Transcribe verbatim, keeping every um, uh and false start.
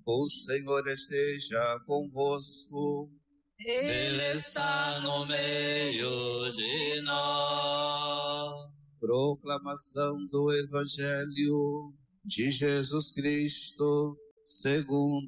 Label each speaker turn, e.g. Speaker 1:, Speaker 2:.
Speaker 1: O Senhor esteja convosco.
Speaker 2: Ele está no meio de nós.
Speaker 1: Proclamação do Evangelho de Jesus Cristo segundo